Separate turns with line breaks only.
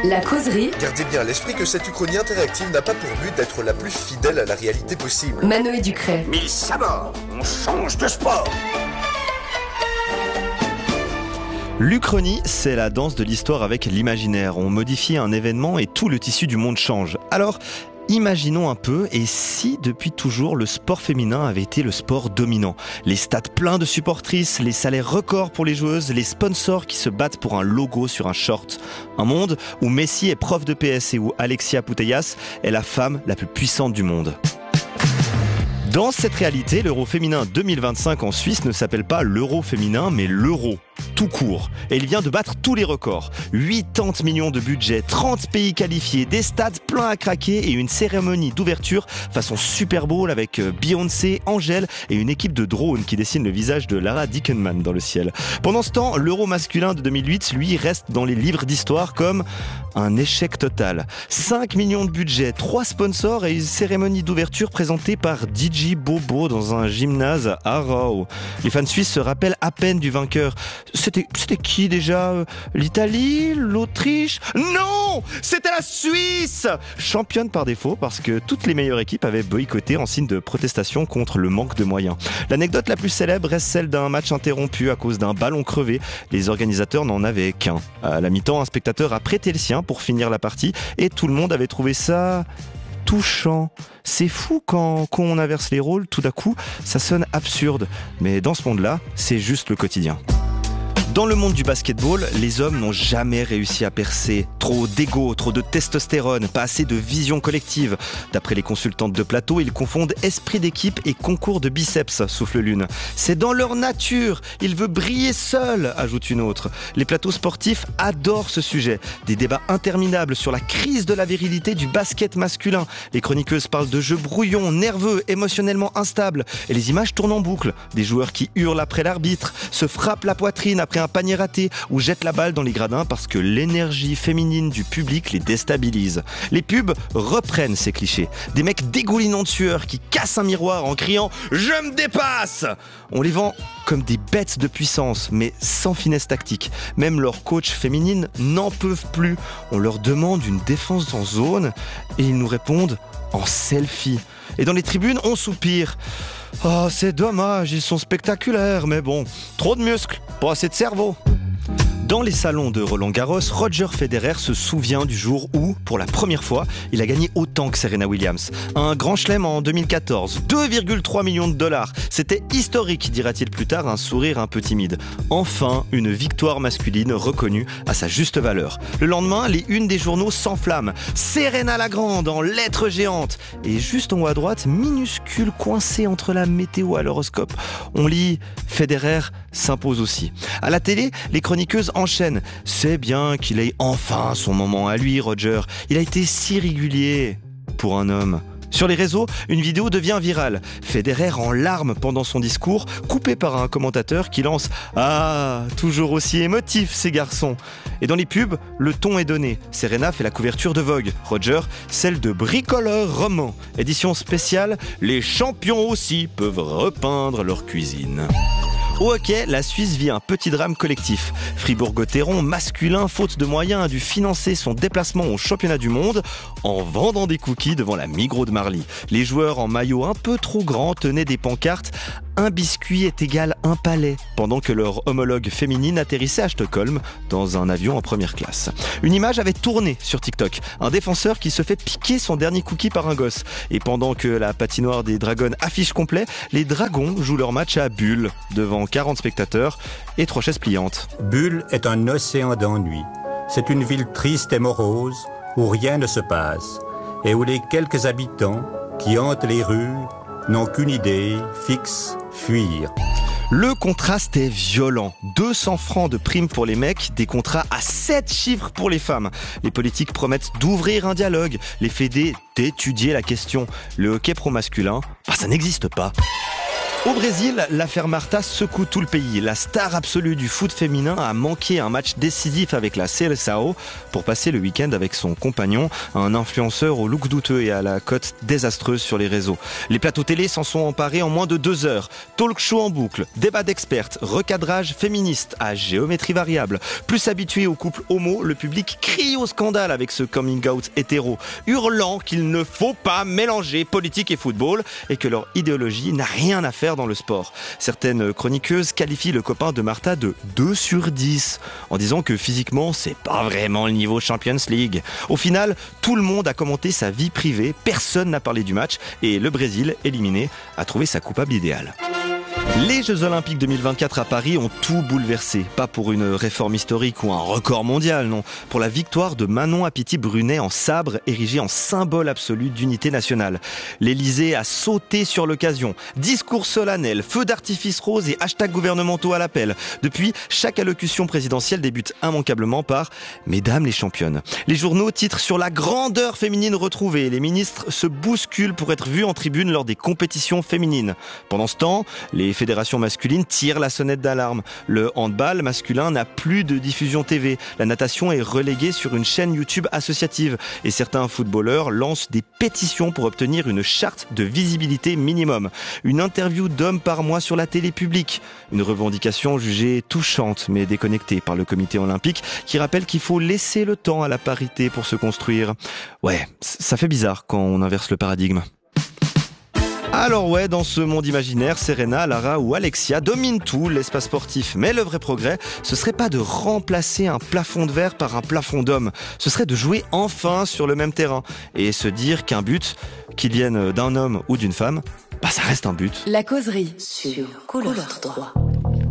La causerie.
Gardez bien à l'esprit que cette uchronie interactive n'a pas pour but d'être la plus fidèle à la réalité possible.
Manoé Ducret.
Miss Sabor, on change de sport.
L'Uchronie, c'est la danse de l'histoire avec l'imaginaire. On modifie un événement et tout le tissu du monde change. Alors, imaginons un peu, et si depuis toujours le sport féminin avait été le sport dominant? Les stades pleins de supportrices, les salaires records pour les joueuses, les sponsors qui se battent pour un logo sur un short. Un monde où Messi est prof de PS et où Alexia Putellas est la femme la plus puissante du monde. Dans cette réalité, l'Euro féminin 2025 en Suisse ne s'appelle pas l'Euro féminin, mais l'Euro, tout court. Et il vient de battre tous les records. 80 millions de budget, 30 pays qualifiés, des stades pleins à craquer et une cérémonie d'ouverture façon Super Bowl avec Beyoncé, Angèle et une équipe de drones qui dessine le visage de Lara Dickenman dans le ciel. Pendant ce temps, l'Euro masculin de 2008, lui, reste dans les livres d'histoire comme un échec total. 5 millions de budget, 3 sponsors et une cérémonie d'ouverture présentée par DJ Bobo dans un gymnase à Aarau. Les fans suisses se rappellent à peine du vainqueur. C'était qui déjà? L'Italie? L'Autriche? Non! C'était la Suisse! Championne par défaut parce que toutes les meilleures équipes avaient boycotté en signe de protestation contre le manque de moyens. L'anecdote la plus célèbre reste celle d'un match interrompu à cause d'un ballon crevé. Les organisateurs n'en avaient qu'un. À la mi-temps, un spectateur a prêté le sien pour finir la partie et tout le monde avait trouvé ça touchant. C'est fou quand on inverse les rôles, tout d'un coup, ça sonne absurde. Mais dans ce monde-là, c'est juste le quotidien. Dans le monde du basketball, les hommes n'ont jamais réussi à percer. Trop d'ego, trop de testostérone, pas assez de vision collective. D'après les consultantes de plateau, ils confondent esprit d'équipe et concours de biceps, souffle l'une. C'est dans leur nature, il veut briller seul, ajoute une autre. Les plateaux sportifs adorent ce sujet. Des débats interminables sur la crise de la virilité du basket masculin. Les chroniqueuses parlent de jeux brouillons, nerveux, émotionnellement instables. Et les images tournent en boucle. Des joueurs qui hurlent après l'arbitre, se frappent la poitrine après un panier raté ou jettent la balle dans les gradins parce que l'énergie féminine du public les déstabilise. Les pubs reprennent ces clichés. Des mecs dégoulinants de sueur qui cassent un miroir en criant « Je me dépasse !» On les vend comme des bêtes de puissance, mais sans finesse tactique. Même leurs coachs féminines n'en peuvent plus. On leur demande une défense en zone et ils nous répondent en selfie. Et dans les tribunes, on soupire. Oh, c'est dommage, ils sont spectaculaires, mais bon, trop de muscles, pas assez de cerveau. Dans les salons de Roland-Garros, Roger Federer se souvient du jour où, pour la première fois, il a gagné autant que Serena Williams. Un grand chelem en 2014, 2,3 millions de dollars. C'était historique, dira-t-il plus tard, un sourire un peu timide. Enfin, une victoire masculine reconnue à sa juste valeur. Le lendemain, les unes des journaux s'enflamment. Serena la Grande en lettres géantes. Et juste en haut à droite, minuscule coincé entre la météo et l'horoscope, on lit « Federer s'impose aussi ». À la télé, les chroniqueuses enchaîne. C'est bien qu'il ait enfin son moment à lui, Roger. Il a été si régulier pour un homme. Sur les réseaux, une vidéo devient virale. Federer en larmes pendant son discours, coupé par un commentateur qui lance « Ah, toujours aussi émotif ces garçons !» Et dans les pubs, le ton est donné. Serena fait la couverture de Vogue. Roger, celle de Bricoleur Roman. Édition spéciale, les champions aussi peuvent repeindre leur cuisine. Au hockey, la Suisse vit un petit drame collectif. Fribourg-Gotteron, masculin, faute de moyens, a dû financer son déplacement au championnat du monde en vendant des cookies devant la Migros de Marly. Les joueurs en maillot un peu trop grand tenaient des pancartes « Un biscuit est égal un palais » pendant que leur homologue féminine atterrissait à Stockholm dans un avion en première classe. Une image avait tourné sur TikTok. Un défenseur qui se fait piquer son dernier cookie par un gosse. Et pendant que la patinoire des Dragons affiche complet, les Dragons jouent leur match à Bulle devant 40 spectateurs et 3 chaises pliantes.
Bulle est un océan d'ennui. C'est une ville triste et morose où rien ne se passe et où les quelques habitants qui hantent les rues n'ont qu'une idée fixe, fuir.
Le contraste est violent. 200 francs de primes pour les mecs, des contrats à 7 chiffres pour les femmes. Les politiques promettent d'ouvrir un dialogue, les fédés d'étudier la question. Le hockey pro masculin, ça n'existe pas. Au Brésil, l'affaire Marta secoue tout le pays. La star absolue du foot féminin a manqué un match décisif avec la Seleção pour passer le week-end avec son compagnon, un influenceur au look douteux et à la cote désastreuse sur les réseaux. Les plateaux télé s'en sont emparés en moins de 2 heures. Talk show en boucle, débat d'experts, recadrage féministe à géométrie variable. Plus habitué aux couples homo, le public crie au scandale avec ce coming out hétéro, hurlant qu'il ne faut pas mélanger politique et football et que leur idéologie n'a rien à faire dans le sport. Certaines chroniqueuses qualifient le copain de Marta de 2 sur 10 en disant que physiquement c'est pas vraiment le niveau Champions League. Au final, tout le monde a commenté sa vie privée, personne n'a parlé du match et le Brésil, éliminé, a trouvé sa coupable idéale. Les Jeux Olympiques 2024 à Paris ont tout bouleversé. Pas pour une réforme historique ou un record mondial, non. Pour la victoire de Manon Apiti-Brunet en sabre, érigé en symbole absolu d'unité nationale. L'Élysée a sauté sur l'occasion. Discours solennel, feux d'artifice rose et hashtags gouvernementaux à l'appel. Depuis, chaque allocution présidentielle débute immanquablement par « Mesdames les championnes ». Les journaux titrent sur la grandeur féminine retrouvée. Les ministres se bousculent pour être vus en tribune lors des compétitions féminines. Pendant ce temps, les fédérations masculines tirent la sonnette d'alarme. Le handball masculin n'a plus de diffusion TV. La natation est reléguée sur une chaîne YouTube associative. Et certains footballeurs lancent des pétitions pour obtenir une charte de visibilité minimum. Une interview d'hommes par mois sur la télé publique. Une revendication jugée touchante mais déconnectée par le comité olympique qui rappelle qu'il faut laisser le temps à la parité pour se construire. Ouais, ça fait bizarre quand on inverse le paradigme. Alors ouais, dans ce monde imaginaire, Serena, Lara ou Alexia dominent tout, l'espace sportif. Mais le vrai progrès, ce serait pas de remplacer un plafond de verre par un plafond d'homme. Ce serait de jouer enfin sur le même terrain. Et se dire qu'un but, qu'il vienne d'un homme ou d'une femme, ça reste un but.
La causerie sur Couleur 3.